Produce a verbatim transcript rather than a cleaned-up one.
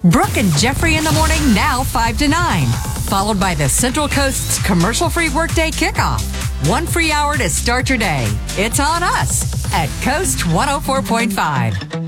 Brooke and Jeffrey in the morning, now five to nine. Followed by the Central Coast's commercial-free workday kickoff. One free hour to start your day. It's on us at Coast one oh four point five.